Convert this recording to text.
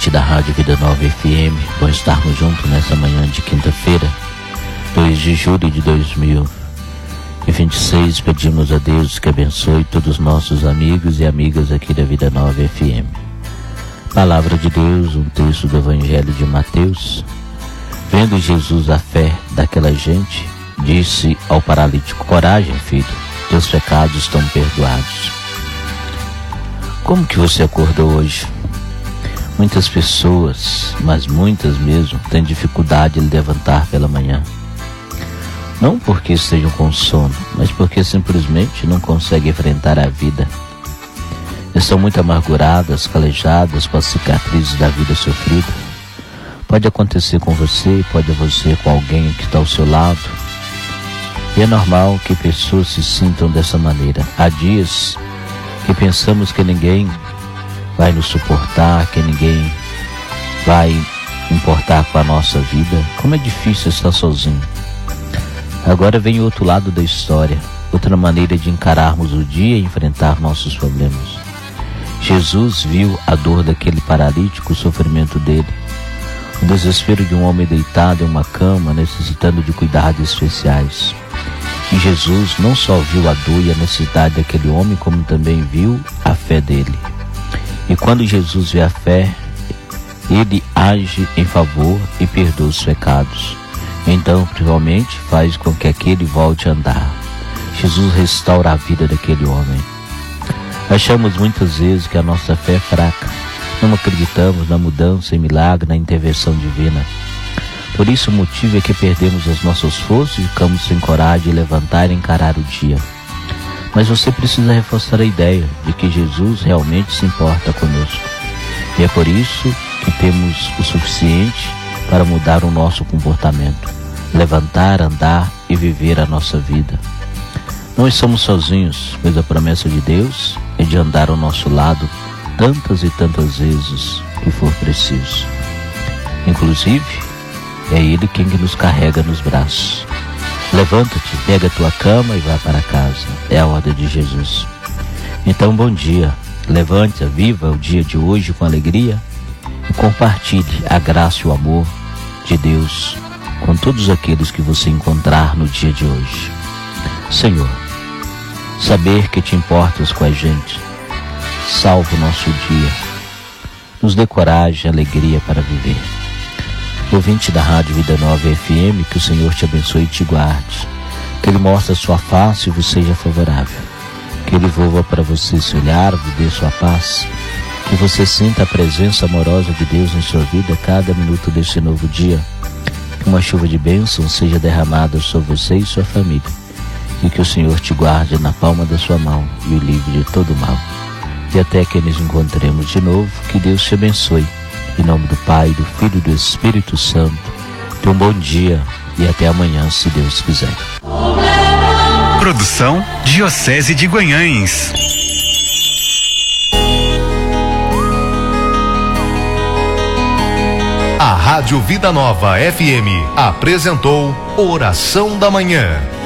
ouvinte da Rádio Vida Nova FM, bom estarmos juntos nessa manhã de quinta-feira, 2 de julho de 2026. Pedimos a Deus que abençoe todos os nossos amigos e amigas aqui da Vida Nova FM. Palavra de Deus, um texto do Evangelho de Mateus. Vendo Jesus a fé daquela gente, disse ao paralítico: coragem, filho, teus pecados estão perdoados. Como que você acordou hoje? Muitas pessoas, mas muitas mesmo, têm dificuldade de levantar pela manhã. Não porque estejam com sono, mas porque simplesmente não conseguem enfrentar a vida. Estão muito amarguradas, calejadas com as cicatrizes da vida sofrida. Pode acontecer com você, pode acontecer com alguém que está ao seu lado. E é normal que pessoas se sintam dessa maneira. Há dias que pensamos que ninguém vai nos suportar, que ninguém vai importar com a nossa vida. Como é difícil estar sozinho. Agora vem o outro lado da história, outra maneira de encararmos o dia e enfrentar nossos problemas. Jesus viu a dor daquele paralítico, o sofrimento dele, o desespero de um homem deitado em uma cama, necessitando de cuidados especiais. E Jesus não só viu a dor e a necessidade daquele homem, como também viu a fé dele. E quando Jesus vê a fé, ele age em favor e perdoa os pecados. Então, principalmente, faz com que aquele volte a andar. Jesus restaura a vida daquele homem. Achamos muitas vezes que a nossa fé é fraca. Não acreditamos na mudança e milagre, na intervenção divina. Por isso o motivo é que perdemos as nossas forças e ficamos sem coragem de levantar e encarar o dia. Mas você precisa reforçar a ideia de que Jesus realmente se importa conosco. E é por isso que temos o suficiente para mudar o nosso comportamento, levantar, andar e viver a nossa vida. Não estamos sozinhos, pois a promessa de Deus é de andar ao nosso lado tantas e tantas vezes que for preciso. Inclusive, é Ele quem nos carrega nos braços. Levanta-te, pega a tua cama e vá para casa. É a ordem de Jesus. Então, bom dia. Levante-se, viva o dia de hoje com alegria e compartilhe a graça e o amor de Deus com todos aqueles que você encontrar no dia de hoje. Senhor, saber que te importas com a gente, salva o nosso dia, nos dê coragem e alegria para viver. Ouvinte da Rádio Vida Nova FM, que o Senhor te abençoe e te guarde, que Ele mostre a sua face e vos seja favorável, que Ele volva para você esse olhar, vos dê sua paz, que você sinta a presença amorosa de Deus em sua vida a cada minuto desse novo dia, que uma chuva de bênção seja derramada sobre você e sua família, e que o Senhor te guarde na palma da sua mão e o livre de todo mal. E até que nos encontremos de novo, que Deus te abençoe. Em nome do Pai, do Filho e do Espírito Santo. Tenha um bom dia e até amanhã, se Deus quiser. Produção Diocese de Guanhães. A Rádio Vida Nova FM apresentou Oração da Manhã.